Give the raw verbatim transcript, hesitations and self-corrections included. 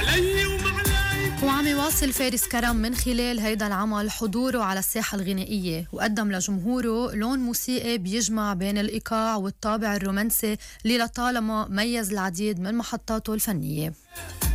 وعم يواصل فارس كرم من خلال هيدا العمل حضوره على الساحة الغنائية، وقدم لجمهوره لون موسيقي بيجمع بين الإيقاع والطابع الرومانسي اللي لطالما ميز العديد من محطاته الفنية.